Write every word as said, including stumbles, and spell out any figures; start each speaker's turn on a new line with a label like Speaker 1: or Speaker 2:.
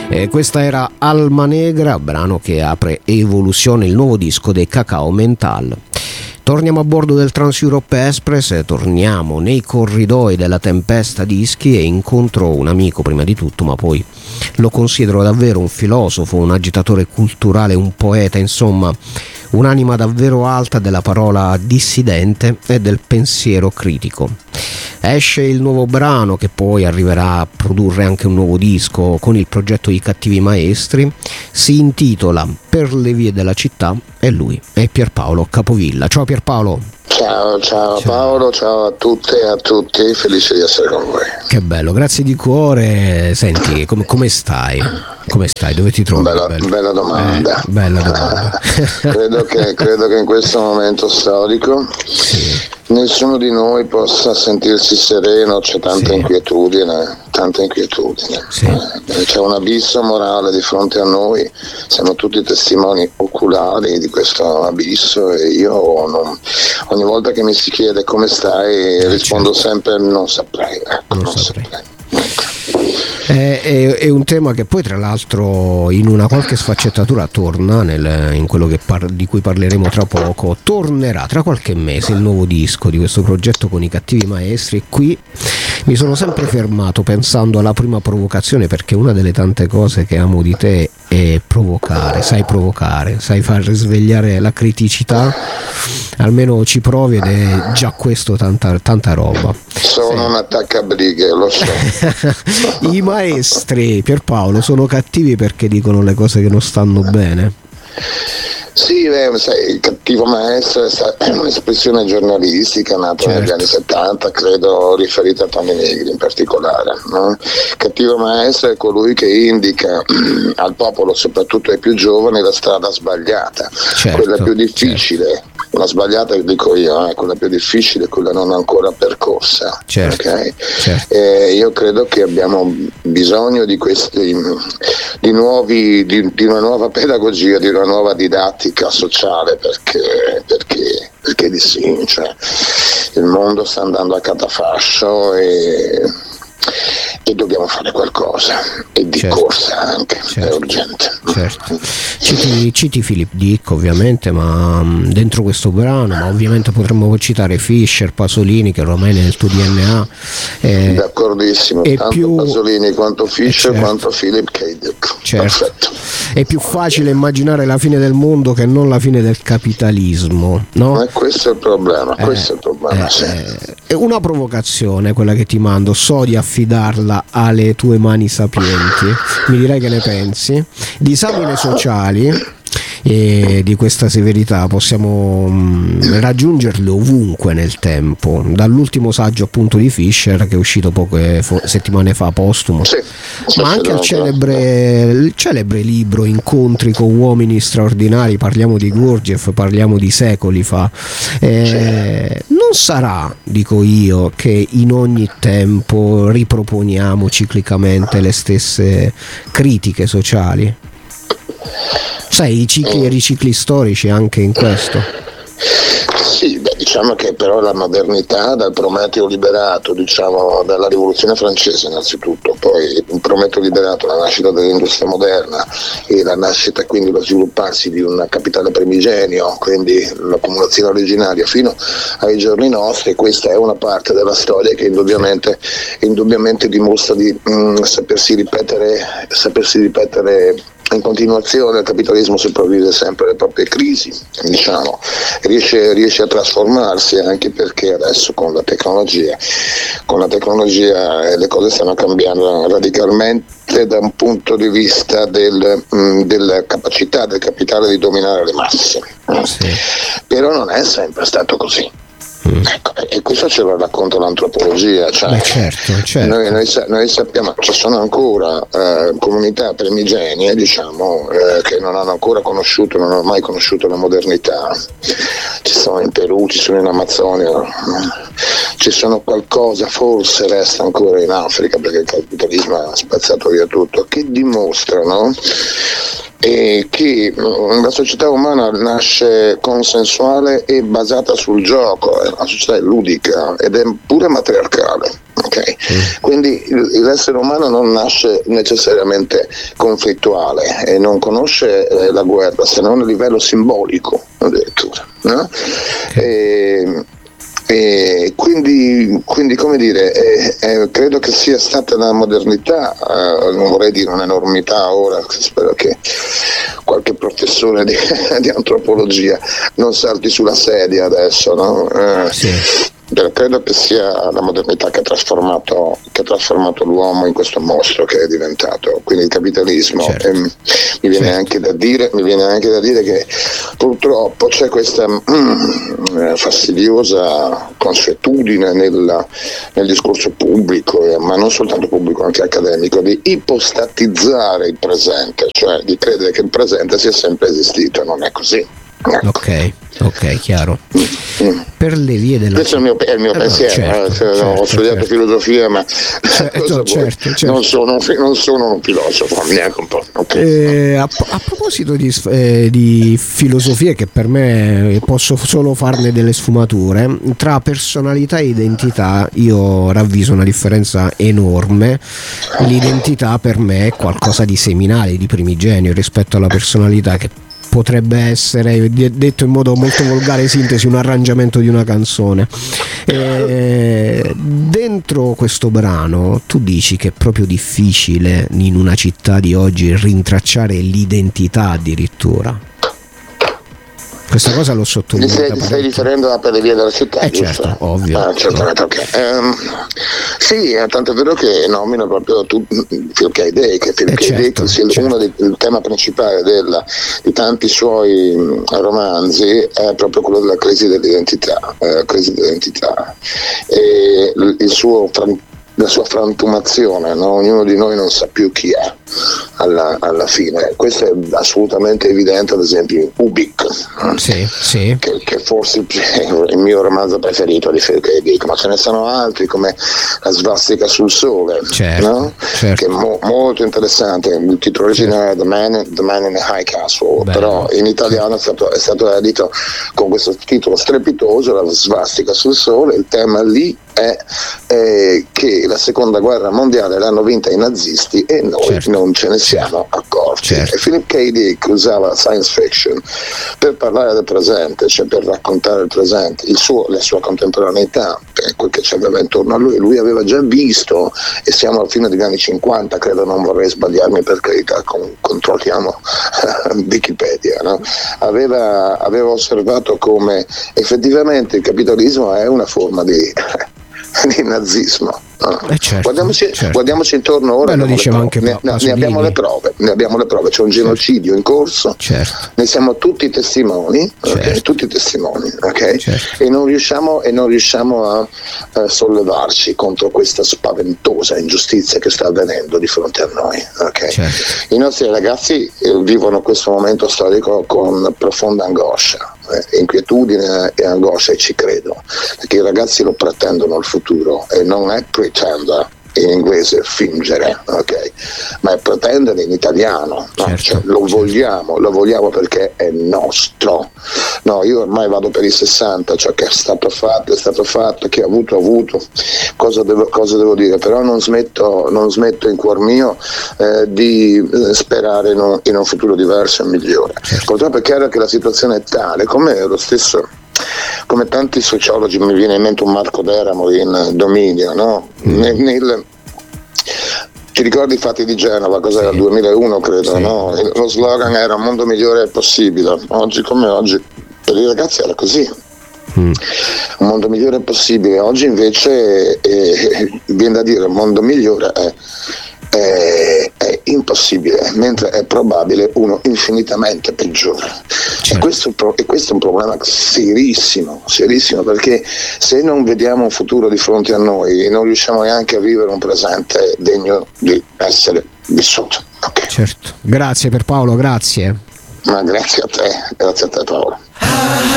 Speaker 1: E questa era Alma Negra, brano che apre Evoluzione, il nuovo disco dei Cacao Mental. Torniamo a bordo del Trans Europe Express, torniamo nei corridoi della Tempesta Dischi e incontro un amico prima di tutto, ma poi lo considero davvero un filosofo, un agitatore culturale, un poeta, insomma un'anima davvero alta della parola dissidente e del pensiero critico. Esce il nuovo brano che poi arriverà a produrre anche un nuovo disco con il progetto I Cattivi Maestri, si intitola Per le vie della città e lui è Pierpaolo Capovilla. Ciao Pierpaolo.
Speaker 2: Ciao, ciao, ciao Paolo, ciao a tutte e a tutti, felice di essere con voi.
Speaker 1: Che bello, grazie di cuore. Senti, com- come stai? Come stai? Dove ti trovi?
Speaker 2: Bella, bella domanda.
Speaker 1: Eh, bella domanda.
Speaker 2: credo, che, credo che in questo momento storico sì. nessuno di noi possa sentirsi sereno, c'è tanta sì. inquietudine, tanta inquietudine. Sì. Eh, c'è un abisso morale di fronte a noi, siamo tutti testimoni oculari di questo abisso e io non, ogni volta che mi si chiede come stai eh, rispondo certo. sempre non saprei. Ecco,
Speaker 1: non
Speaker 2: non
Speaker 1: saprei.
Speaker 2: saprei.
Speaker 1: È, è, è un tema che poi tra l'altro in una qualche sfaccettatura torna nel, in quello che par- di cui parleremo tra poco. Tornerà tra qualche mese il nuovo disco di questo progetto con I Cattivi Maestri e qui mi sono sempre fermato pensando alla prima provocazione, perché una delle tante cose che amo di te è provocare, sai provocare, sai far risvegliare la criticità, almeno ci provi ed è già questo tanta, tanta roba.
Speaker 2: Sono sì. un attaccabrighe, lo so.
Speaker 1: I maestri, Pierpaolo, sono cattivi perché dicono le cose che non stanno bene?
Speaker 2: Sì, beh, sai, il cattivo maestro è un'espressione giornalistica nata certo. negli anni settanta, credo riferita a Tony Negri in particolare. No? Il cattivo maestro è colui che indica al popolo, soprattutto ai più giovani, la strada sbagliata, certo, quella più difficile. Certo. La sbagliata che dico io, è eh, quella più difficile, quella non ancora percorsa.
Speaker 1: Certo,
Speaker 2: okay?
Speaker 1: certo.
Speaker 2: E io credo che abbiamo bisogno di questi di nuovi di, di una nuova pedagogia, di una nuova didattica sociale, perché perché, perché di sì, cioè, il mondo sta andando a catafascio e e dobbiamo fare qualcosa e di certo. corsa anche, certo. è urgente.
Speaker 1: Certo. Citi, citi Philip Dick ovviamente, ma um, dentro questo brano, ma ovviamente potremmo citare Fischer, Pasolini, che ormai nel tuo D N A
Speaker 2: eh, d'accordissimo, tanto
Speaker 1: più...
Speaker 2: Pasolini quanto Fischer
Speaker 1: certo.
Speaker 2: quanto Philip K. Dick.
Speaker 1: Certo.
Speaker 2: Perfetto.
Speaker 1: È più facile immaginare la fine del mondo che non la fine del capitalismo, no?
Speaker 2: E questo è il problema, eh, questo è il problema.
Speaker 1: Eh,
Speaker 2: sì.
Speaker 1: È una provocazione quella che ti mando, so di affidarla alle tue mani sapienti, mi dirai che ne pensi. Disamine sociali e di questa severità possiamo mh, raggiungerle ovunque nel tempo, dall'ultimo saggio appunto di Fischer che è uscito poche fo- settimane fa postumo,
Speaker 2: sì, sì,
Speaker 1: ma anche
Speaker 2: sì,
Speaker 1: al celebre, il celebre libro Incontri con uomini straordinari, parliamo di Gurdjieff, parliamo di secoli fa. Eh, non sarà, dico io, che in ogni tempo riproponiamo ciclicamente le stesse critiche sociali? Sai, i cicli e i ricicli storici anche in questo?
Speaker 2: Sì, beh, diciamo che però la modernità dal Prometeo liberato, diciamo dalla rivoluzione francese innanzitutto, poi un Prometeo liberato, la nascita dell'industria moderna e la nascita, quindi lo svilupparsi di un capitale primigenio, quindi l'accumulazione originaria fino ai giorni nostri, questa è una parte della storia che indubbiamente, indubbiamente dimostra di mh, sapersi ripetere, sapersi ripetere in continuazione. Il capitalismo sopravvive sempre alle proprie crisi, diciamo, riesce, riesce a trasformarsi, anche perché adesso con la tecnologia, con la tecnologia le cose stanno cambiando radicalmente da un punto di vista del, mh, della capacità del capitale di dominare le masse. Sì. Però non è sempre stato così. Mm. Ecco, e questo ce lo racconta l'antropologia, cioè,
Speaker 1: Beh, certo, certo.
Speaker 2: Noi, noi, noi sappiamo che ci sono ancora eh, comunità primigenie, diciamo, eh, che non hanno ancora conosciuto, non hanno mai conosciuto la modernità. Ci sono in Perù, ci sono in Amazzonia, ci sono qualcosa, forse resta ancora in Africa, perché il capitalismo ha spazzato via tutto, che dimostrano e che la società umana nasce consensuale e basata sul gioco, la società è ludica ed è pure matriarcale. Okay? Mm. Quindi l'essere umano non nasce necessariamente conflittuale e non conosce eh, la guerra se non a livello simbolico addirittura, no? E, e quindi, quindi come dire, eh, eh, credo che sia stata la modernità, eh, non vorrei dire un'enormità ora, spero che qualche professore di, di antropologia non salti sulla sedia adesso, no? Eh, sì. Credo che sia la modernità che ha trasformato, che ha trasformato l'uomo in questo mostro che è diventato, quindi il capitalismo. Certo. E mi viene certo. anche da dire, mi viene anche da dire che purtroppo c'è questa mm, fastidiosa consuetudine nella, nel discorso pubblico, eh, ma non soltanto pubblico, anche accademico, di ipostatizzare il presente, cioè di credere che il presente sia sempre esistito. Non è così.
Speaker 1: Ok, ok, chiaro. Mm. Per le vie della
Speaker 2: questo è il mio, è il mio eh, pensiero, certo, eh, certo, ho studiato certo. filosofia, ma
Speaker 1: certo, certo, certo.
Speaker 2: Non, sono, non sono un filosofo, neanche un po'. Okay.
Speaker 1: Eh, a, a proposito di, eh, di filosofia, che per me posso solo farne delle sfumature, tra personalità e identità io ravviso una differenza enorme. L'identità per me è qualcosa di seminale, di primigenio rispetto alla personalità, che potrebbe essere, detto in modo molto volgare, sintesi, un arrangiamento di una canzone. E dentro questo brano tu dici che è proprio difficile in una città di oggi rintracciare l'identità addirittura. Questa cosa l'ho sottolineata.
Speaker 2: Ti stai riferendo per le vie della città?
Speaker 1: Eh certo, ovvio.
Speaker 2: Ah, certamente, okay. um, sì, è tanto vero che nomino proprio tu, Philip K. Dick, che Philip eh K. certo, Dick sia certo. uno dei, il tema principale della, di tanti suoi mh, romanzi è proprio quello della crisi dell'identità, eh, crisi dell'identità e il, il suo la sua frantumazione, no? Ognuno di noi non sa più chi è alla, alla fine. Questo è assolutamente evidente, ad esempio in Ubik,
Speaker 1: sì, sì.
Speaker 2: Che, che forse il mio romanzo preferito di Philip K. Dick, ma ce ne sono altri come La svastica sul sole,
Speaker 1: certo,
Speaker 2: no?
Speaker 1: certo.
Speaker 2: Che è mo, molto interessante. Il titolo originale è The Man, The Man in the High Castle, bello. Però in italiano è stato, è stato edito con questo titolo strepitoso, La svastica sul sole. Il tema lì è eh, che la seconda guerra mondiale l'hanno vinta i nazisti e noi certo. non ce ne siamo accorti. Certo. E Philip K. Dick usava science fiction per parlare del presente, cioè per raccontare il presente, il suo, la sua contemporaneità, quel che ci aveva intorno a lui. Lui aveva già visto, e siamo alla fine degli anni cinquanta, credo, non vorrei sbagliarmi, per carità, con, controlliamo Wikipedia, no? aveva, aveva osservato come effettivamente il capitalismo è una forma di di nazismo. No.
Speaker 1: Eh certo,
Speaker 2: guardiamoci,
Speaker 1: certo.
Speaker 2: guardiamoci intorno ora.
Speaker 1: Beh, lo diceva anche
Speaker 2: ne,
Speaker 1: Pasolini.
Speaker 2: ne abbiamo le prove, ne abbiamo le prove, c'è un genocidio in corso,
Speaker 1: certo.
Speaker 2: ne siamo tutti testimoni,
Speaker 1: certo.
Speaker 2: okay? tutti testimoni, ok?
Speaker 1: Certo.
Speaker 2: E non riusciamo, e non riusciamo a, a sollevarci contro questa spaventosa ingiustizia che sta avvenendo di fronte a noi, ok?
Speaker 1: Certo.
Speaker 2: I nostri ragazzi eh, vivono questo momento storico con profonda angoscia, eh, inquietudine e angoscia, e ci credo, perché i ragazzi lo pretendono il futuro, e non è pretender in inglese, fingere, ok, ma è pretendere in italiano, no?
Speaker 1: Certo,
Speaker 2: Cioè, lo
Speaker 1: certo.
Speaker 2: vogliamo, lo vogliamo perché è nostro. No, io ormai vado per i sessanta, ciò che è stato fatto è stato fatto, che ho avuto avuto, cosa devo, cosa devo dire, però non smetto, non smetto in cuor mio eh, di sperare in un, in un futuro diverso e migliore.
Speaker 1: Certo.
Speaker 2: Purtroppo è chiaro che la situazione è tale, come lo stesso, come tanti sociologi, mi viene in mente un Marco Deramo in Dominio, no? Mm. Nel, nel, ti ricordi i fatti di Genova, cos'era, sì. il duemilauno credo, sì. no? Lo slogan era "un mondo migliore è possibile". Oggi come oggi per i ragazzi era così. Mm. Un mondo migliore è possibile. Oggi invece eh, viene da dire un mondo migliore è È, è impossibile, mentre è probabile uno infinitamente peggiore. Certo. E, questo, e questo è un problema serissimo, serissimo, perché se non vediamo un futuro di fronte a noi, non riusciamo neanche a vivere un presente degno di essere vissuto. Okay.
Speaker 1: Certo. Grazie per Paolo, grazie.
Speaker 2: Ma grazie a te, grazie a te Paolo.